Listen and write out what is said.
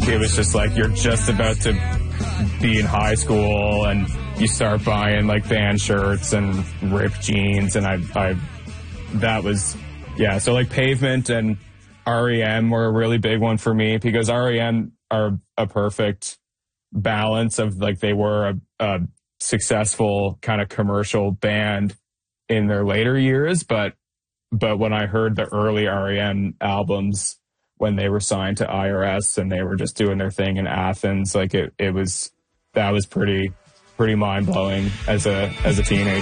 it was just like you're just about to be in high school and you start buying like band shirts and ripped jeans, and that was, yeah. So like Pavement and REM were a really big one for me, because REM are a perfect balance of like, they were a successful kind of commercial band in their later years, but when I heard the early REM albums when they were signed to IRS and they were just doing their thing in Athens, like that was pretty mind blowing as a teenager.